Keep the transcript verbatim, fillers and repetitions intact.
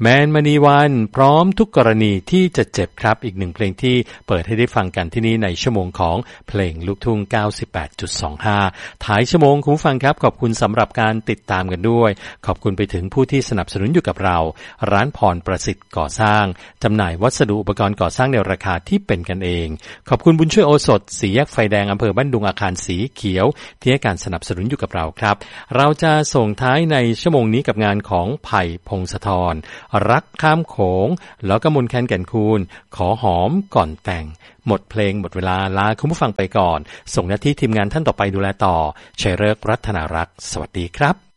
แมนมณีวันพร้อมทุกกรณีที่จะเจ็บครับอีกหนึ่งเพลงที่เปิดให้ได้ฟังกันที่นี่ในชั่วโมงของเพลงลูกทุ่ง เก้าสิบแปดจุดสองห้า ท้ายชั่วโมงคุณผู้ฟังครับขอบคุณสำหรับการติดตามกันด้วยขอบคุณไปถึงผู้ที่สนับสนุนอยู่กับเราร้านพรประสิทธิ์ก่อสร้างจำหน่ายวัสดุอุปกรณ์ก่อสร้างในราคาที่เป็นกันเองขอบคุณบุญช่วยโอสถสีแยกไฟแดงอำเภอบ้านดุงอาคารสีเขียวที่ให้การสนับสนุนอยู่กับเราครับเราจะส่งท้ายในชั่วโมงนี้กับงานของไผ่พงศธรรักข้ามโขงแล้วก็มนต์แคนแก่นคูณขอหอมก่อนแต่งหมดเพลงหมดเวลาลาคุณผู้ฟังไปก่อนส่งหน้าที่ทีมงานท่านต่อไปดูแลต่อชัยฤกษ์รัตนารักษ์สวัสดีครับ